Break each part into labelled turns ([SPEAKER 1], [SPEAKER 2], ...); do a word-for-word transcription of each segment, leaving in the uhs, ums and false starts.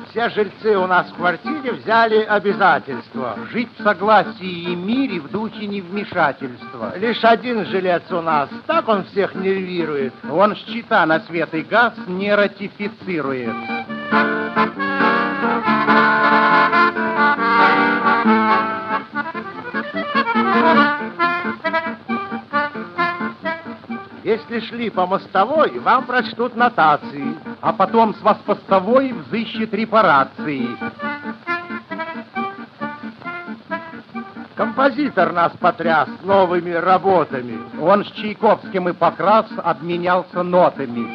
[SPEAKER 1] все жильцы у нас в квартире взяли обязательство жить в согласии и мире, в духе невмешательства. Лишь один жилец у нас, так он всех нервирует. Он счета на свет и газ не ратифицирует. Если шли по мостовой, вам прочтут нотации, а потом с вас постовой взыщет репарации. Композитор нас потряс новыми работами. Он с Чайковским и Покрас обменялся нотами.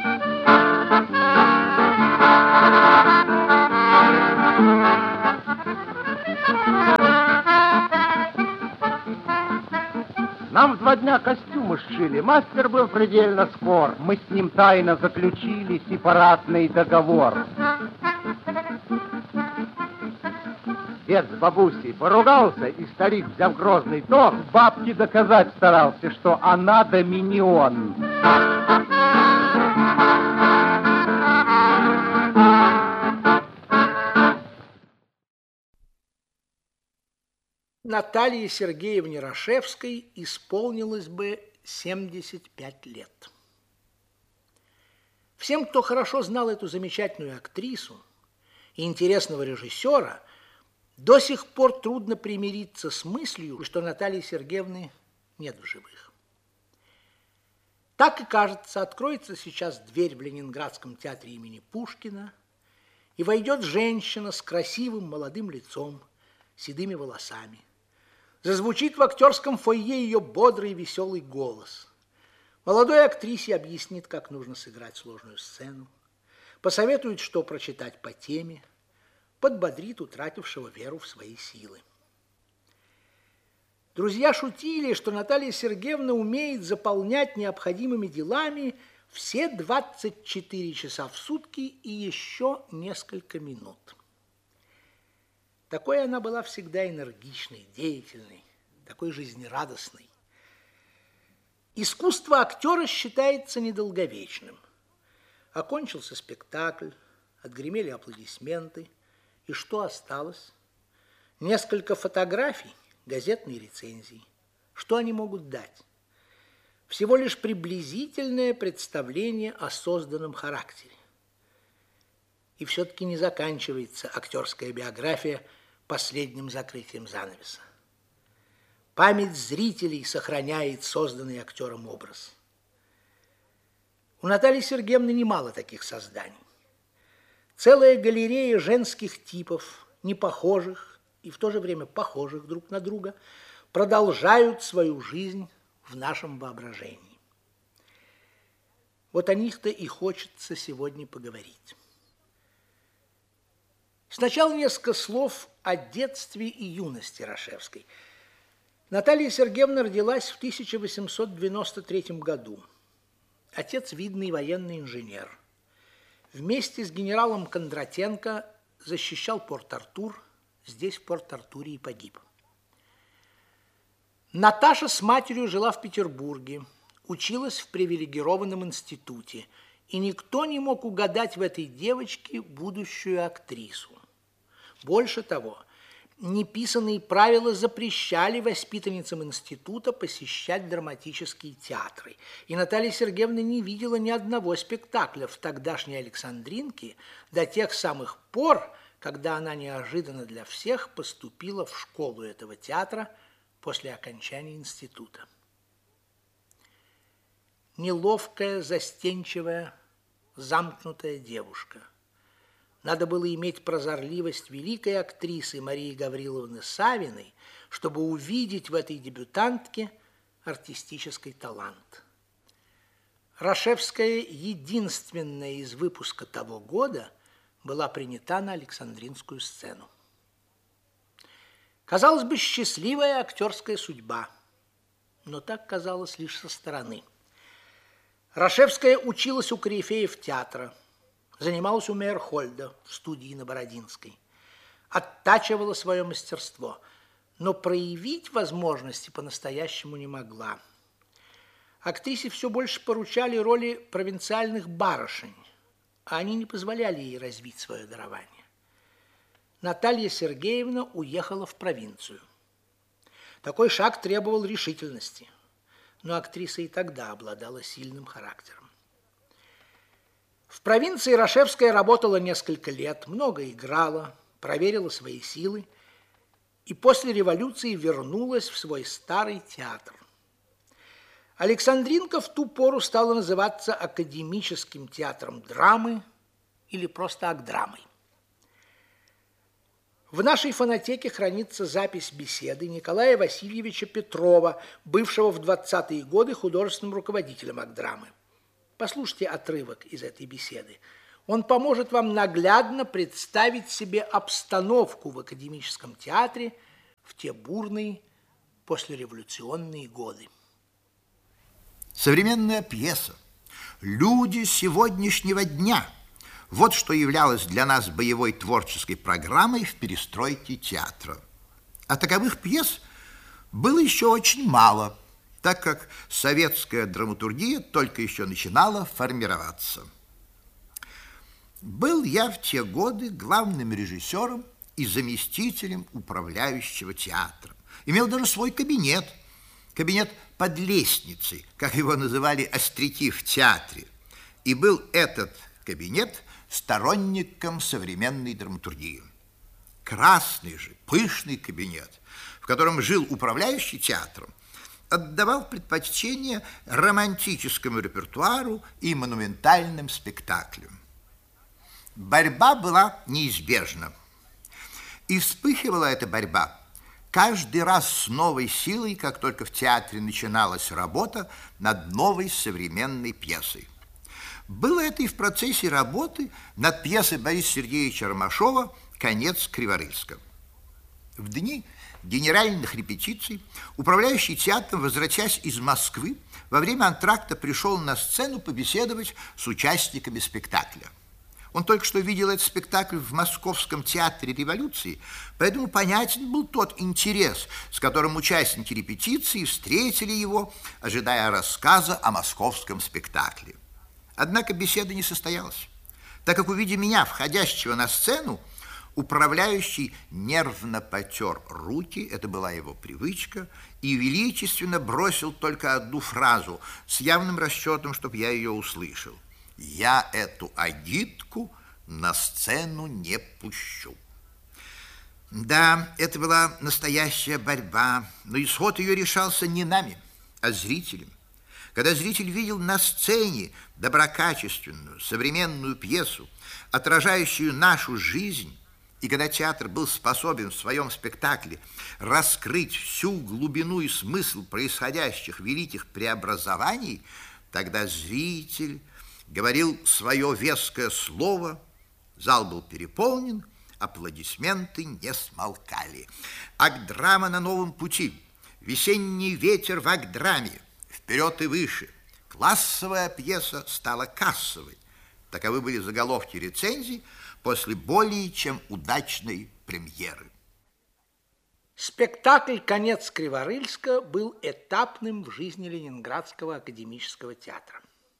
[SPEAKER 1] Нам в два дня костюмы сшили, мастер был предельно скор. Мы с ним тайно заключили сепаратный договор. Дед с бабусей поругался, и старик, взяв грозный тон, бабке доказать старался, что она доминион.
[SPEAKER 2] Наталье Сергеевне Рашевской исполнилось бы семьдесят пять лет. Всем, кто хорошо знал эту замечательную актрису и интересного режиссера, до сих пор трудно примириться с мыслью, что Натальи Сергеевны нет в живых. Так и кажется, откроется сейчас дверь в Ленинградском театре имени Пушкина, и войдет женщина с красивым молодым лицом, седыми волосами. Зазвучит в актерском фойе ее бодрый и веселый голос. Молодой актрисе объяснит, как нужно сыграть сложную сцену, посоветует, что прочитать по теме, подбодрит утратившего веру в свои силы. Друзья шутили, что Наталья Сергеевна умеет заполнять необходимыми делами все двадцать четыре часа в сутки и еще несколько минут. Такой она была всегда энергичной, деятельной, такой жизнерадостной. Искусство актера считается недолговечным. Окончился спектакль, отгремели аплодисменты, и что осталось? Несколько фотографий, газетные рецензии. Что они могут дать? Всего лишь приблизительное представление о созданном характере. И все-таки не заканчивается актерская биография последним закрытием занавеса. Память зрителей сохраняет созданный актером образ. У Натальи Сергеевны немало таких созданий. Целая галерея женских типов, непохожих и в то же время похожих друг на друга, продолжают свою жизнь в нашем воображении. Вот о них-то и хочется сегодня поговорить. Сначала несколько слов о детстве и юности Рашевской. Наталья Сергеевна родилась в тысяча восемьсот девяносто третьем году. Отец – видный военный инженер. Вместе с генералом Кондратенко защищал Порт-Артур. Здесь, в Порт-Артуре, и погиб. Наташа с матерью жила в Петербурге, училась в привилегированном институте, и никто не мог угадать в этой девочке будущую актрису. Больше того, неписанные правила запрещали воспитанницам института посещать драматические театры. И Наталья Сергеевна не видела ни одного спектакля в тогдашней Александринке до тех самых пор, когда она неожиданно для всех поступила в школу этого театра после окончания института. Неловкая, застенчивая, замкнутая девушка. Надо было иметь прозорливость великой актрисы Марии Гавриловны Савиной, чтобы увидеть в этой дебютантке артистический талант. Рашевская, единственная из выпуска того года, была принята на Александринскую сцену. Казалось бы, счастливая актерская судьба, но так казалось лишь со стороны. Рашевская училась у корифеев театра, занималась у Мейерхольда в студии на Бородинской, оттачивала свое мастерство, но проявить возможности по-настоящему не могла. Актрисе все больше поручали роли провинциальных барышень, а они не позволяли ей развить свое дарование. Наталья Сергеевна уехала в провинцию. Такой шаг требовал решительности, но актриса и тогда обладала сильным характером. В провинции Рашевская работала несколько лет, много играла, проверила свои силы и после революции вернулась в свой старый театр. Александринка в ту пору стала называться Академическим театром драмы или просто Акдрамой. В нашей фонотеке хранится запись беседы Николая Васильевича Петрова, бывшего в двадцатые годы художественным руководителем Акдрамы. Послушайте отрывок из этой беседы. Он поможет вам наглядно представить себе обстановку в Академическом театре в те бурные послереволюционные годы.
[SPEAKER 3] Современная пьеса. Люди сегодняшнего дня. Вот что являлось для нас боевой творческой программой в перестройке театра. А таковых пьес было еще очень мало, так как советская драматургия только еще начинала формироваться. Был я в те годы главным режиссером и заместителем управляющего театром. Имел даже свой кабинет. Кабинет под лестницей, как его называли остряки в театре. И был этот кабинет сторонником современной драматургии. Красный же, пышный кабинет, в котором жил управляющий театром, отдавал предпочтение романтическому репертуару и монументальным спектаклям. Борьба была неизбежна. И вспыхивала эта борьба каждый раз с новой силой, как только в театре начиналась работа над новой современной пьесой. Было это и в процессе работы над пьесой Бориса Сергеевича Ромашова «Конец Криворыльска». В дни генеральных репетиций управляющий театром, возвратясь из Москвы, во время антракта пришел на сцену побеседовать с участниками спектакля. Он только что видел этот спектакль в Московском театре революции, поэтому понятен был тот интерес, с которым участники репетиции встретили его, ожидая рассказа о московском спектакле. Однако беседа не состоялась, так как, увидя меня, входящего на сцену, управляющий нервно потер руки, это была его привычка, и величественно бросил только одну фразу с явным расчетом, чтобы я ее услышал. «Я эту агитку на сцену не пущу». Да, это была настоящая борьба, но исход ее решался не нами, а зрителем. Когда зритель видел на сцене доброкачественную, современную пьесу, отражающую нашу жизнь, и когда театр был способен в своем спектакле раскрыть всю глубину и смысл происходящих великих преобразований, тогда зритель говорил свое веское слово, зал был переполнен, аплодисменты не смолкали. Акдрама на новом пути, весенний ветер в Акдраме, вперед и выше. Классовая пьеса стала кассовой. Таковы были заголовки рецензий после более чем удачной премьеры.
[SPEAKER 2] Спектакль «Конец Криворыльска» был этапным в жизни Ленинградского академического театра.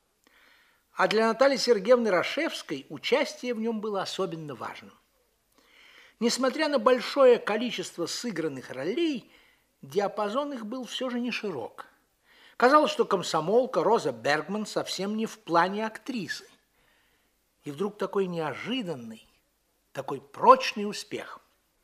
[SPEAKER 2] А для Натальи Сергеевны Рашевской участие в нем было особенно важным. Несмотря на большое количество сыгранных ролей, диапазон их был все же не широк. Казалось, что комсомолка Роза Бергман совсем не в плане актрисы. И вдруг такой неожиданный, такой прочный успех.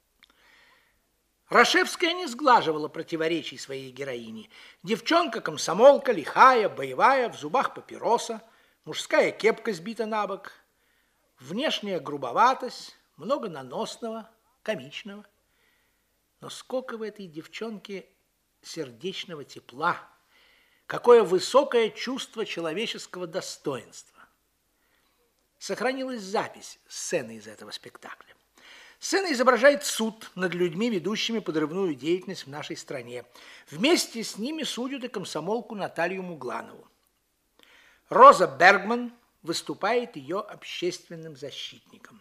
[SPEAKER 2] Рашевская не сглаживала противоречий своей героини. Девчонка-комсомолка, лихая, боевая, в зубах папироса, мужская кепка сбита на бок, внешняя грубоватость, много наносного, комичного. Но сколько в этой девчонке сердечного тепла, какое высокое чувство человеческого достоинства. Сохранилась запись сцены из этого спектакля. Сцена изображает суд над людьми, ведущими подрывную деятельность в нашей стране. Вместе с ними судят и комсомолку Наталью Мугланову. Роза Бергман выступает ее общественным защитником.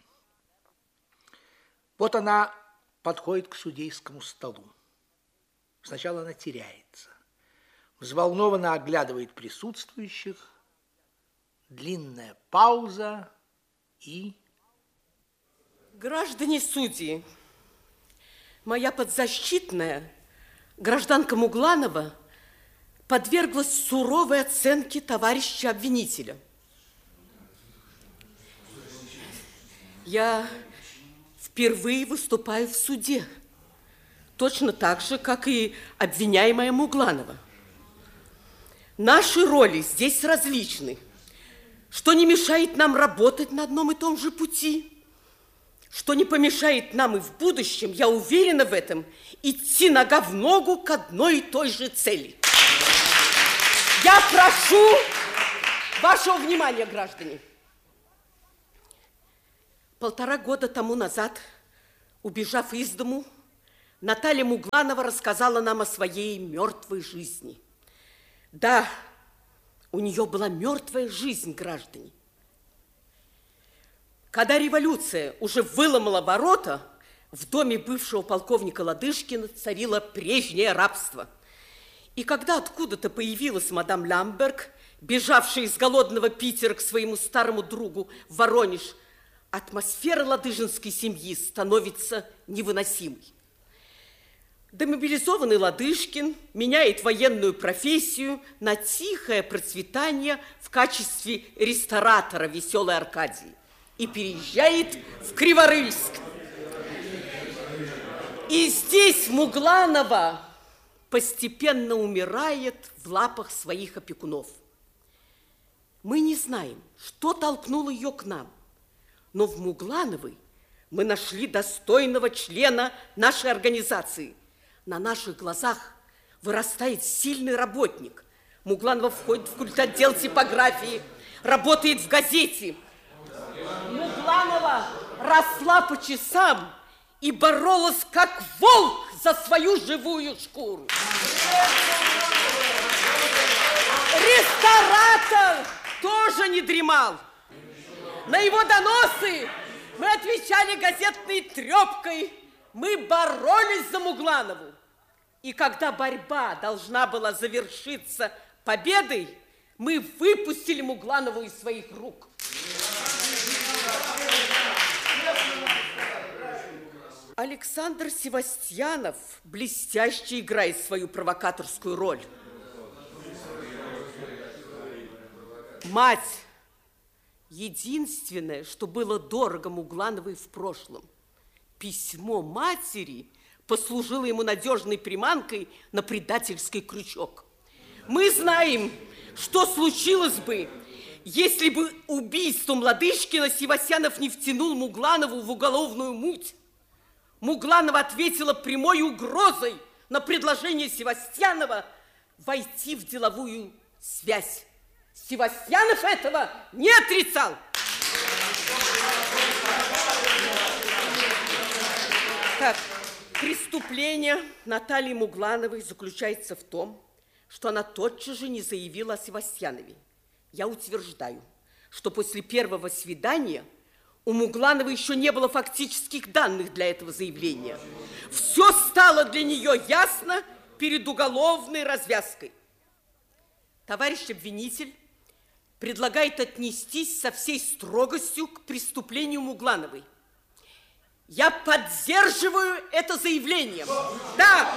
[SPEAKER 2] Вот она подходит к судейскому столу. Сначала она теряется, взволнованно оглядывает присутствующих, длинная пауза и...
[SPEAKER 4] Граждане судьи, моя подзащитная, гражданка Мугланова, подверглась суровой оценке товарища обвинителя. Я впервые выступаю в суде, точно так же, как и обвиняемая Мугланова. Наши роли здесь различны, что не мешает нам работать на одном и том же пути, что не помешает нам и в будущем, я уверена в этом, идти нога в ногу к одной и той же цели. Я прошу вашего внимания, граждане. Полтора года тому назад, убежав из дому, Наталья Мугланова рассказала нам о своей мертвой жизни. Да, у нее была мертвая жизнь, граждане. Когда революция уже выломала ворота, в доме бывшего полковника Ладышкина царило прежнее рабство. И когда откуда-то появилась мадам Лямберг, бежавшая из голодного Питера к своему старому другу в Воронеж, атмосфера ладыжинской семьи становится невыносимой. Демобилизованный Ладышкин меняет военную профессию на тихое процветание в качестве ресторатора веселой Аркадии и переезжает в Криворыльск. И здесь Мугланова постепенно умирает в лапах своих опекунов. Мы не знаем, что толкнуло ее к нам, но в Муглановой мы нашли достойного члена нашей организации. На наших глазах вырастает сильный работник. Мугланова входит в культотдел типографии, работает в газете. Мугланова росла по часам и боролась как волк за свою живую шкуру. Ресторатор тоже не дремал. На его доносы мы отвечали газетной трепкой. Мы боролись за Мугланову. И когда борьба должна была завершиться победой, мы выпустили Мугланову из своих рук. Александр Севастьянов блестяще играет свою провокаторскую роль. Мать – единственное, что было дорого Муглановой в прошлом. Письмо матери послужило ему надежной приманкой на предательский крючок. Мы знаем, что случилось бы, если бы убийством Ладышкина Севастьянов не втянул Мугланову в уголовную муть. Мугланова ответила прямой угрозой на предложение Севастьянова войти в деловую связь. Севастьянов этого не отрицал. Так, преступление Натальи Муглановой заключается в том, что она тотчас же не заявила о Севастьянове. Я утверждаю, что после первого свидания у Муглановой еще не было фактических данных для этого заявления. Все стало для нее ясно перед уголовной развязкой. Товарищ обвинитель предлагает отнестись со всей строгостью к преступлению Муглановой. Я поддерживаю это заявление. Да,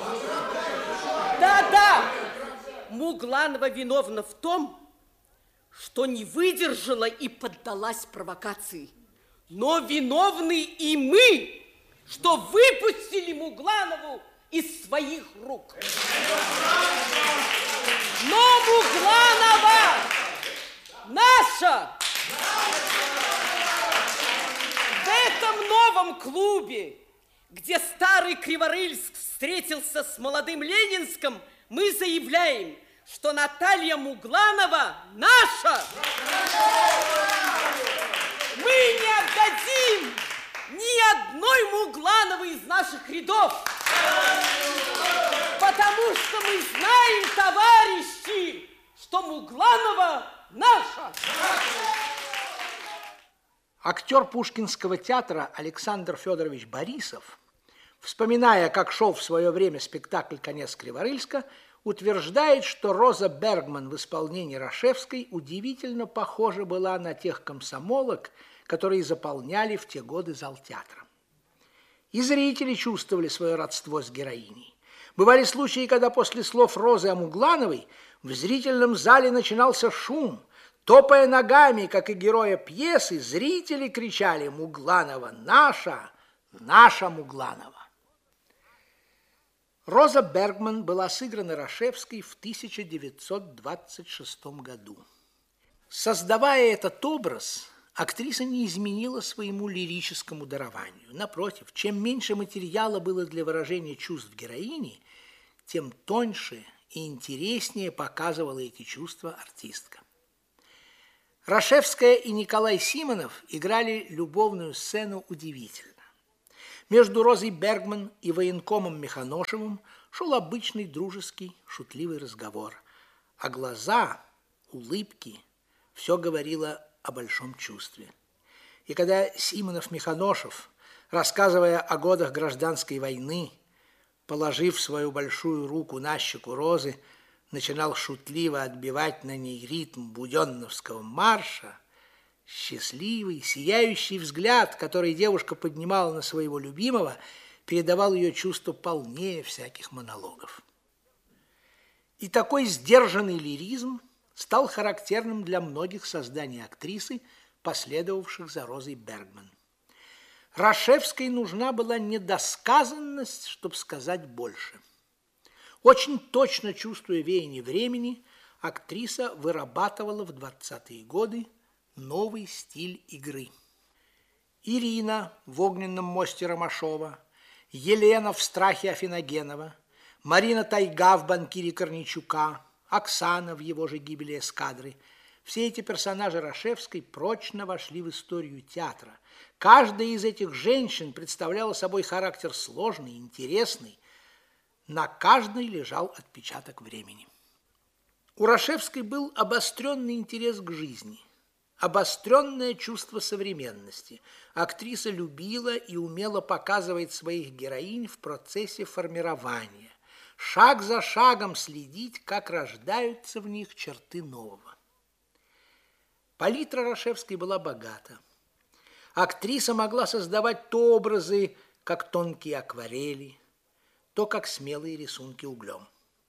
[SPEAKER 4] да, да. Мугланова виновна в том, что не выдержала и поддалась провокации. Но виновны и мы, что выпустили Мугланову из своих рук. Но Мугланова наша! В этом новом клубе, где старый Криворыльск встретился с молодым Ленинском, мы заявляем, что Наталья Мугланова наша. Мы не отдадим ни одной Муглановой из наших рядов, потому что мы знаем, товарищи, что Мугланова наша.
[SPEAKER 2] Актер Пушкинского театра Александр Федорович Борисов, вспоминая, как шел в свое время спектакль «Конец Криворыльска», утверждает, что Роза Бергман в исполнении Рашевской удивительно похожа была на тех комсомолок, которые заполняли в те годы зал театра. И зрители чувствовали свое родство с героиней. Бывали случаи, когда после слов Розы Амуглановой в зрительном зале начинался шум. Топая ногами, как и героя пьесы, зрители кричали: «Мугланова наша! Наша Мугланова!» Роза Бергман была сыграна Рашевской в тысяча девятьсот двадцать шестом году. Создавая этот образ, актриса не изменила своему лирическому дарованию. Напротив, чем меньше материала было для выражения чувств героини, тем тоньше и интереснее показывала эти чувства артистка. Рашевская и Николай Симонов играли любовную сцену удивительно. Между Розой Бергман и военкомом Механошевым шел обычный дружеский, шутливый разговор, а глаза, улыбки – все говорило о большом чувстве. И когда Симонов-Механошев, рассказывая о годах гражданской войны, положив свою большую руку на щеку Розы, начинал шутливо отбивать на ней ритм буденновского марша, счастливый, сияющий взгляд, который девушка поднимала на своего любимого, передавал ее чувство полнее всяких монологов. И такой сдержанный лиризм стал характерным для многих созданий актрисы, последовавших за Розой Бергман. Рашевской нужна была недосказанность, чтобы сказать больше. Очень точно чувствуя веяние времени, актриса вырабатывала в двадцатые годы новый стиль игры. Ирина в «Огненном мосте» Ромашова, Елена в «Страхе» Афиногенова, Марина Тайга в «Банкире» Корнейчука, Оксана в его же «Гибели эскадры». Все эти персонажи Рашевской прочно вошли в историю театра. Каждая из этих женщин представляла собой характер сложный, интересный. На каждой лежал отпечаток времени. У Рашевской был обостренный интерес к жизни, обостренное чувство современности. Актриса любила и умела показывать своих героинь в процессе формирования, шаг за шагом следить, как рождаются в них черты нового. Палитра Рашевской была богата. Актриса могла создавать то образы, как тонкие акварели, то как смелые рисунки углем.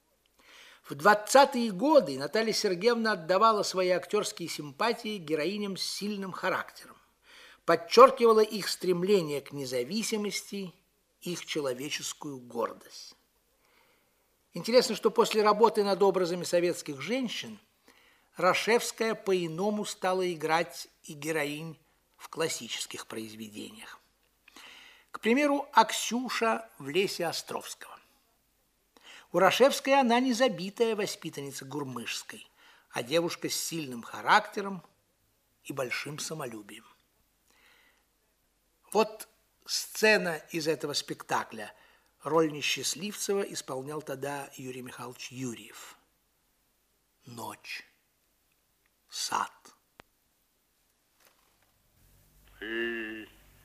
[SPEAKER 2] В двадцатые годы Наталья Сергеевна отдавала свои актерские симпатии героиням с сильным характером, подчеркивала их стремление к независимости, их человеческую гордость. Интересно, что после работы над образами советских женщин Рашевская по-иному стала играть и героинь в классических произведениях. К примеру, Аксюша в «Лесе Островского». У Рашевской она не забитая воспитанница Гурмышской, а девушка с сильным характером и большим самолюбием. Вот сцена из этого спектакля. Роль Несчастливцева исполнял тогда Юрий Михайлович Юрьев. Ночь. Сад.
[SPEAKER 5] Ты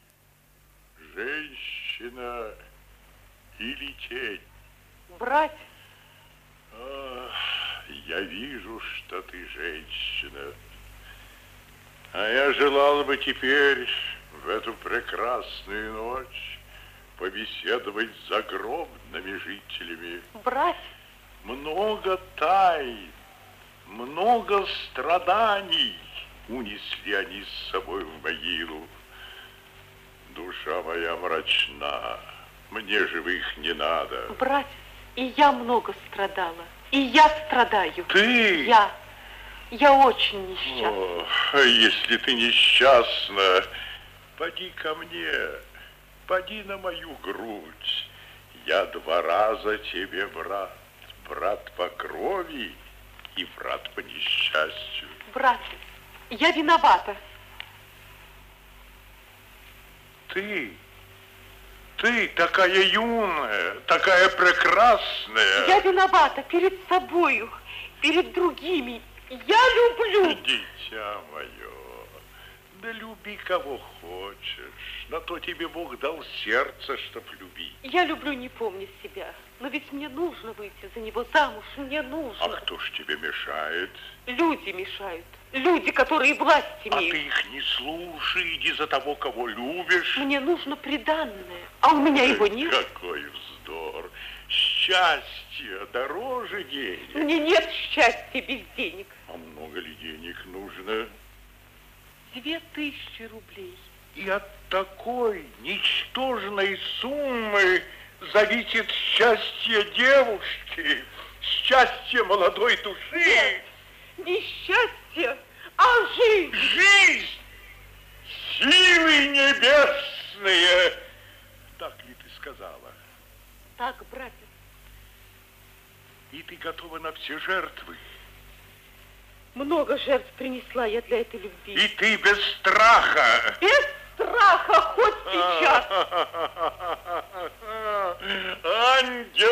[SPEAKER 5] женщина или тень?
[SPEAKER 4] Брать?
[SPEAKER 5] Ах, я вижу, что ты женщина. А я желал бы теперь в эту прекрасную ночь побеседовать с загробными жителями.
[SPEAKER 4] Брать?
[SPEAKER 5] Много тайн, много страданий унесли они с собой в могилу. Душа моя мрачна, мне живых не надо.
[SPEAKER 6] Брать, и я много страдала, и я страдаю.
[SPEAKER 5] Ты?
[SPEAKER 6] Я. Я очень несчастна.
[SPEAKER 5] О, а если ты несчастна, поди ко мне, поди на мою грудь. Я два раза тебе брат, брат по крови и брат по несчастью.
[SPEAKER 6] Брат, я виновата.
[SPEAKER 5] Ты, ты такая юная, такая прекрасная.
[SPEAKER 6] Я виновата перед собою, перед другими. Я люблю.
[SPEAKER 5] Дитя мое, Да люби кого хочешь. На то тебе Бог дал сердце, чтоб любить.
[SPEAKER 6] Я люблю, не помня себя. Но ведь мне нужно выйти за него замуж. Мне нужно.
[SPEAKER 5] А кто ж тебе мешает?
[SPEAKER 6] Люди мешают. Люди, которые власть
[SPEAKER 5] А
[SPEAKER 6] имеют.
[SPEAKER 5] ты их не слушай, иди за того, кого любишь.
[SPEAKER 6] Мне нужно приданное, а у меня его нет.
[SPEAKER 5] Какой вздор. Счастье дороже денег.
[SPEAKER 6] Мне нет счастья без денег.
[SPEAKER 5] А много ли денег нужно?
[SPEAKER 6] Две тысячи рублей.
[SPEAKER 5] И от такой ничтожной суммы зависит счастье девушки, счастье молодой души.
[SPEAKER 6] Не счастье, а жизнь.
[SPEAKER 5] Жизнь! Силы небесные! Так ли ты сказала?
[SPEAKER 6] Так, братец.
[SPEAKER 5] И ты готова на все жертвы?
[SPEAKER 6] Много жертв принесла я для этой любви.
[SPEAKER 5] И ты без страха?
[SPEAKER 6] Без страха, хоть сейчас.
[SPEAKER 5] Ангел!